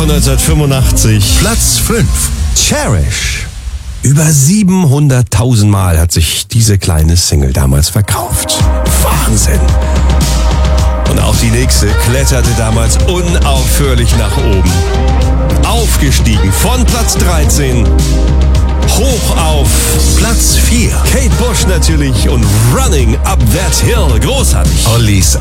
von 1985. Platz 5. Cherish. Über 700.000 Mal hat sich diese kleine Single damals verkauft. Wahnsinn. Und auch die nächste kletterte damals unaufhörlich nach oben. Aufgestiegen von Platz 13 hoch auf Platz 4. Kate Bush natürlich und Running Up That Hill. Großartig. Ollis